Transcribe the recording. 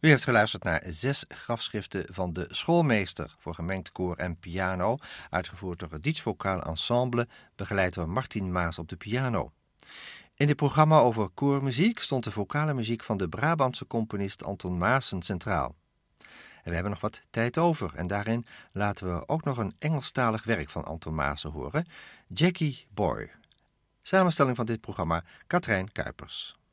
U heeft geluisterd naar 6 grafschriften van de schoolmeester voor gemengd koor en piano, uitgevoerd door het Diets Vocaal Ensemble, begeleid door Martin Maas op de piano. In dit programma over koormuziek stond de vocale muziek van de Brabantse componist Anton Maassen centraal. En we hebben nog wat tijd over en daarin laten we ook nog een Engelstalig werk van Anton Maassen horen, Jackie Boy. Samenstelling van dit programma, Katrijn Kuipers.